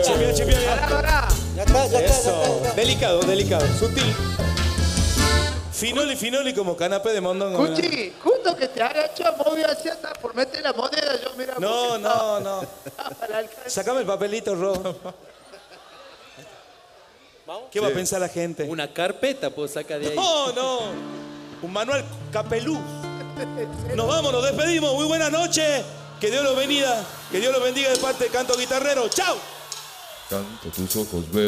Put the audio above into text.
Chipia, chipia, Ya está, ya Eso. está. Delicado, delicado, sutil. Finoli, finoli como canapé de mondongo. Cuchi, justo que te haga hecho movio así hasta por meter la moneda, yo mira. No, no, no. Para alcanzar. Sacame el papelito rojo. ¿Qué va a pensar la gente? Una carpeta puedo sacar de ahí. No, no. Un manual capelú. Nos vamos, nos despedimos. Muy buenas noches. Que Dios los bendiga. Que Dios los bendiga de parte de Canto Guitarrero. ¡Chao! Canto tus ojos verdes.